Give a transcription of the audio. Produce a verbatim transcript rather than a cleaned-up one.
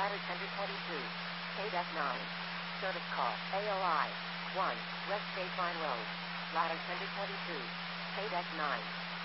Ladder Center twenty-two. K D E F nine. Service call. A O I. one. West State Line Road. Ladder Center twenty-two. K D E F nine.